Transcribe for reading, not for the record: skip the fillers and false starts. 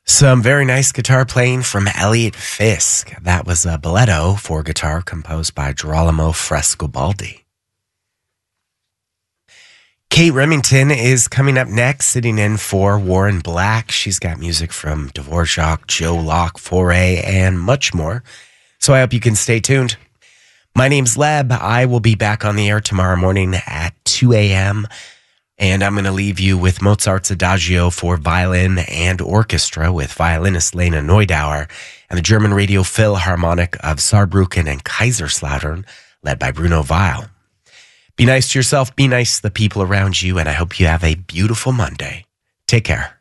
Some very nice guitar playing from Elliot Fisk. That was a Balletto for guitar composed by Girolamo Frescobaldi. Kate Remington is coming up next, sitting in for Warren Black. She's got music from Dvorak, Joe Locke, Fauré, and much more. So I hope you can stay tuned. My name's Leb. I will be back on the air tomorrow morning at 2 a.m., and I'm going to leave you with Mozart's Adagio for violin and orchestra with violinist Lena Neudauer and the German Radio Philharmonic of Saarbrücken and Kaiserslautern, led by Bruno Weil. Be nice to yourself, be nice to the people around you, and I hope you have a beautiful Monday. Take care.